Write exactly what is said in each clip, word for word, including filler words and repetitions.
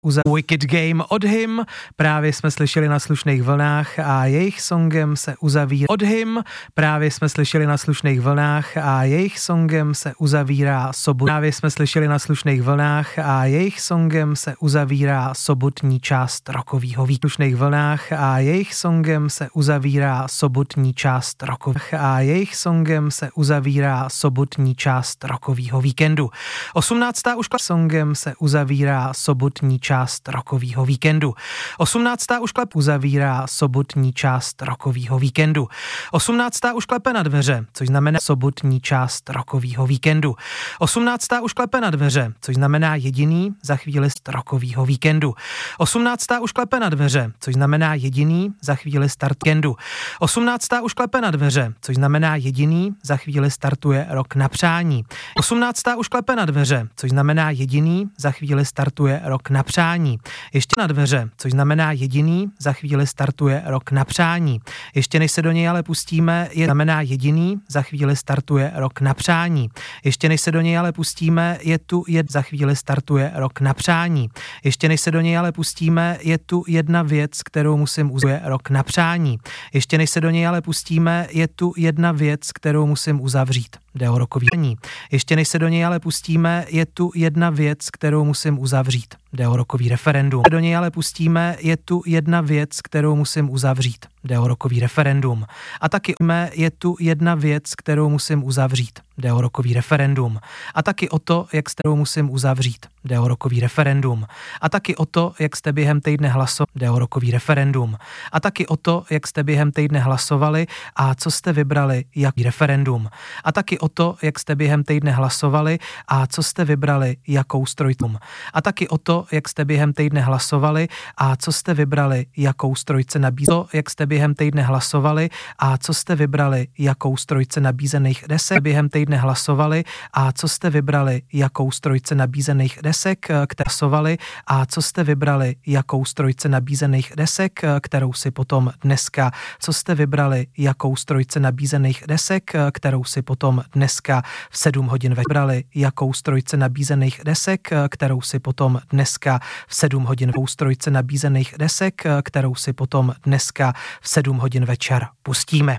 Uza Wicked Game od Him, právě jsme slyšeli na slušných vlnách a jejich songem se uzavírá od Him, právě jsme slyšeli na slušných vlnách a jejich songem se uzavírá sobot. Právě jsme slyšeli na slušných vlnách a jejich songem se uzavírá sobotní část rokovýho víkendu. Slušných vlnách a jejich songem se uzavírá sobotní část rokových a jejich songem se uzavírá sobotní část rokovýho víkendu. osmnáctá už songem se uzavírá sobotní část část rokovýho víkendu. osmnáctá už klep uzavírá sobotní část rokovýho víkendu. osmnáctá už klepe na dveře, což znamená sobotní část rokovýho víkendu. osmnáctá už klepe na dveře, což znamená jediný za chvíli z rokovýho víkendu. osmnáctá už klepe na dveře, což znamená jediný za chvíli start víkendu. osmnáctá už klepe na dveře, což znamená jediný za chvíli startuje rok na přání. osmnáctá už klepe na dveře, což znamená jediný za chvíli startuje rok na přání. Ještě na dveře, což znamená jediný, za chvíli startuje rok na přání. Ještě než se do něj ale pustíme, je znamená jediný, za chvíli startuje rok na přání. Ještě než se do něj ale pustíme, je tu je za chvíli startuje rok na přání. Ještě než se do něj ale pustíme, je tu jedna věc, kterou musím uzavřít rok na přání. Ještě než se do něj ale pustíme, je tu jedna věc, kterou musím uzavřít. Jde o rokový víkendu. Ještě než se do něj ale pustíme, je tu jedna věc, kterou musím uzavřít. Jde o rokový referendum. Do něj ale pustíme, je tu jedna věc, kterou musím uzavřít. Jde o rokový referendum. A taky je tu jedna věc, kterou musím uzavřít. Jde o rokový referendum. A taky o to, jak jste musím uzavřít. Jde o rokový referendum. A taky o to, jak jste během týdne hlasovali. Jde o rokový referendum. A taky o to, jak jste během týdne hlasovali a co jste vybrali jaký referendum. A taky o to, jak jste během týdne hlasovali a co jste vybrali jakou strojcum. A taky o to, jak jste během týdne hlasovali a co jste vybrali jakou strojce nabízených. To, jak jste během týdne hlasovali a co jste vybrali jakou strojce nabízených desek. Během týdne hlasovali a co jste vybrali jakou strojce nabízených desek, které hlasovali a co jste vybrali jakou strojce nabízených desek, kterou si potom dneska, co jste vybrali jakou strojce nabízených desek, kterou si potom dneska v sedm hodin vybrali jakou strojce nabízených desek, kterou si potom dneska v sedm hodin v strojce nabízených desek, kterou si potom dneska v sedm hodin večer pustíme.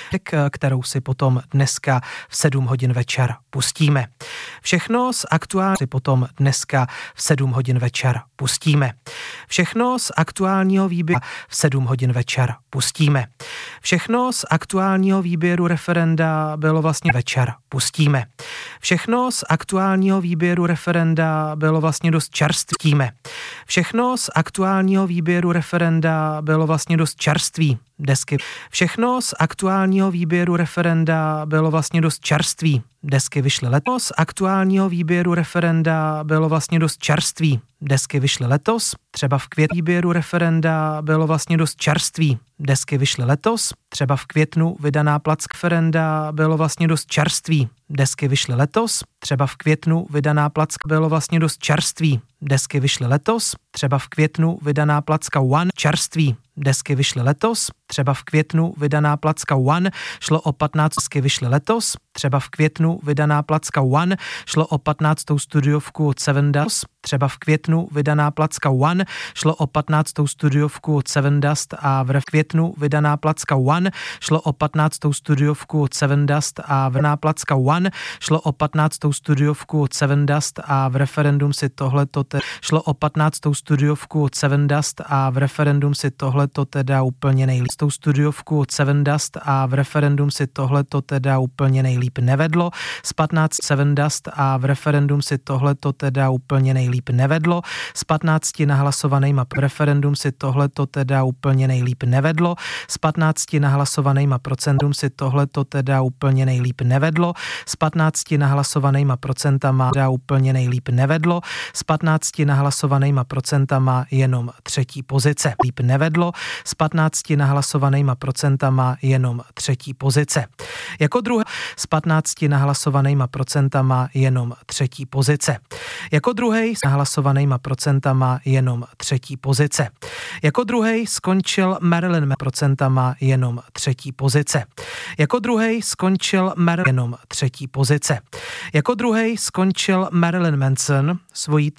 Kterou si potom dneska v sedm hodin večer pustíme. Všechno z aktuální si potom dneska v sedm hodin večer pustíme. Všechno z aktuálního výběru v sedm hodin večer pustíme. Všechno z aktuálního výběru referenda bylo vlastně večer pustíme. Všechno z aktuálního výběru referenda bylo vlastně dost čerstvíme. Všechno z aktuálního výběru referenda bylo vlastně dost čerství. Desky. Všechno z aktuálního výběru referenda bylo vlastně dost čerství. Desky vyšly letos. Z aktuálního výběru referenda bylo vlastně dost čerství. Desky vyšly letos. Třeba v květnu výběru referenda bylo vlastně dost čerství. Desky vyšly letos. Třeba v květnu vydaná placka referenda bylo vlastně dost čerství. Desky vyšly letos. Třeba v květnu vydaná placka bylo vlastně dost čerství. Desky vyšly letos. Třeba v květnu vydaná placka One čerství. Desky vyšly letos. Třeba v květnu vydaná placka One šlo o patnáct. Desky vyšly letos. Třeba v květnu vydaná placka One šlo o patnáctou studiovku od Seven Dust. Třeba v květnu vydaná placka One šlo o patnáctou studiovku od Seven Dust a v květnu vydaná placka One šlo o patnáctou studiovku od Seven Dust a v placka One šlo o patnáctou studiovku od Seven Dust a v referendum si tohleto te- šlo o patnáctou studiovku od Seven Dust a v referendum si tohleto teda úplně nejlíp. S tou studiovku od Seven Dust a v referendum si tohleto teda úplně nejlíp nevedlo. S patnáct Seven Dust a v referendum si tohleto teda úplně nejlíp nevedlo. S patnácti nahlasovanýma v referendum si tohleto teda úplně nejlíp nevedlo. S patnácti nahlasovanýma procentům si tohleto teda úplně nejlíp nevedlo. S patnácti nahlasovanýma procentama teda úplně nejlíp nevedlo. S patnácti nahlasovanýma procentama jenom třetí pozice. Líp nevedlo. S patnácti nahlasovanýma procentama jenom třetí pozice. Jako druhé s patnácti nahlasovanýma procentama jenom třetí pozice. Jako druhý s nahlasovanýma procentama jenom třetí pozice. Jako druhý skončil Marilyn procentama jenom třetí pozice. Jako druhý skončil Marilyn jenom třetí pozice. Jako druhý skončil Marilyn Manson svojí